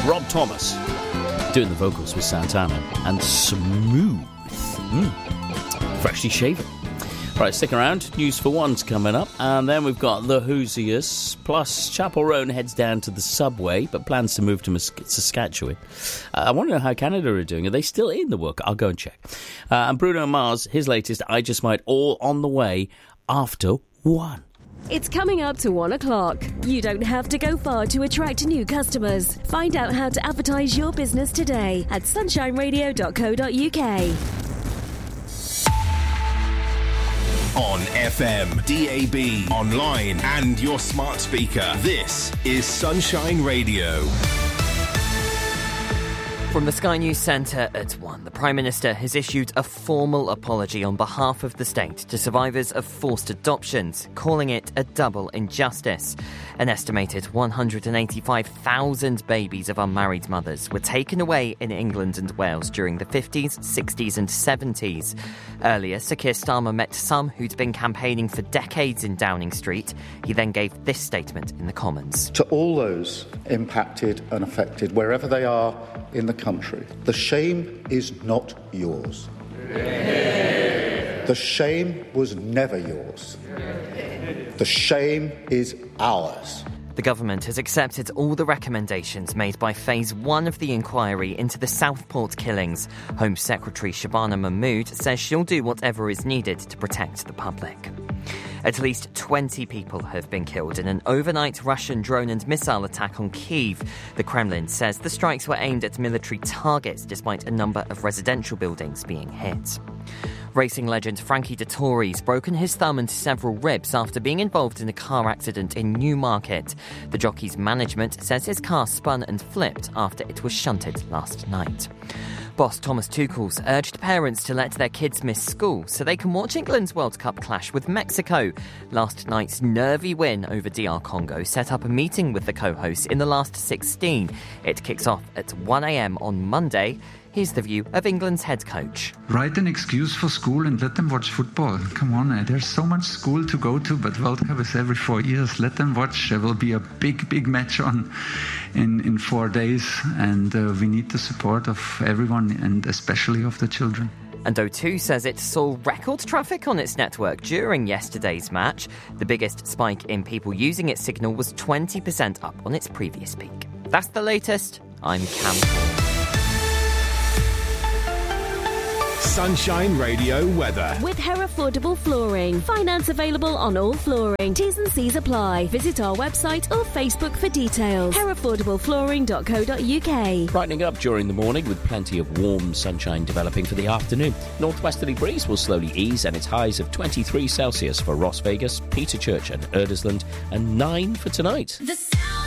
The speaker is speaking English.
Rob Thomas doing the vocals with Santana, and Smooth. Freshly shaven. Right, stick around. News for One's coming up. And then we've got The Hoosiers. Plus, Chapel Roan heads down to the subway, but plans to move to Saskatchewan. I want to know how Canada are doing. Are they still in the work? I'll go and check. And Bruno Mars, his latest, I Just Might, all on the way after 1. It's coming up to 1 o'clock. You don't have to go far to attract new customers. Find out how to advertise your business today at sunshineradio.co.uk. On FM, DAB, online and your smart speaker. This is Sunshine Radio. From the Sky News Centre at 1, the Prime Minister has issued a formal apology on behalf of the state to survivors of forced adoptions, calling it a double injustice. An estimated 185,000 babies of unmarried mothers were taken away in England and Wales during the 50s, 60s and 70s. Earlier, Sir Keir Starmer met some who'd been campaigning for decades in Downing Street. He then gave this statement in the Commons. To all those impacted and affected, wherever they are in the country, the shame is not yours. The shame was never yours. The shame is ours. The government has accepted all the recommendations made by Phase 1 of the inquiry into the Southport killings. Home Secretary Shabana Mahmood says she'll do whatever is needed to protect the public. At least 20 people have been killed in an overnight Russian drone and missile attack on Kyiv. The Kremlin says the strikes were aimed at military targets despite a number of residential buildings being hit. Racing legend Frankie Dettori's broken his thumb and several ribs after being involved in a car accident in Newmarket. The jockey's management says his car spun and flipped after it was shunted last night. Boss Thomas Tuchel's urged parents to let their kids miss school so they can watch England's World Cup clash with Mexico. Last night's nervy win over DR Congo set up a meeting with the co-hosts in the last 16. It kicks off at 1 a.m. on Monday. Here's the view of England's head coach. Write an excuse for school and let them watch football. Come on, there's so much school to go to, but World Cup is every 4 years. Let them watch. There will be a big match on in 4 days, and we need the support of everyone, and especially of the children. And O2 says it saw record traffic on its network during yesterday's match. The biggest spike in people using its signal was 20% up on its previous peak. That's the latest. I'm Cam. Sunshine Radio weather. With Herefordable Flooring. Finance available on all flooring. T's and C's apply. Visit our website or Facebook for details. Herefordableflooring.co.uk. Brightening up during the morning with plenty of warm sunshine developing for the afternoon. Northwesterly breeze will slowly ease, and it's highs of 23 Celsius for Ross Vegas, Peter Church and Erdesland, and 9 for tonight.